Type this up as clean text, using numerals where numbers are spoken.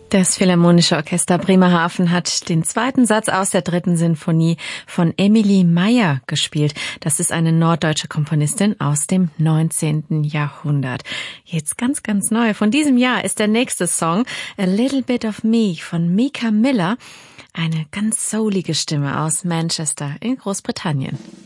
Das Philharmonische Orchester Bremerhaven hat den zweiten Satz aus der 3. Sinfonie von Emilie Meyer gespielt. Das ist eine norddeutsche Komponistin aus dem 19. Jahrhundert. Jetzt ganz, ganz neu. Von diesem Jahr ist der nächste Song A Little Bit of Me von Mika Miller. Eine ganz soulige Stimme aus Manchester in Großbritannien.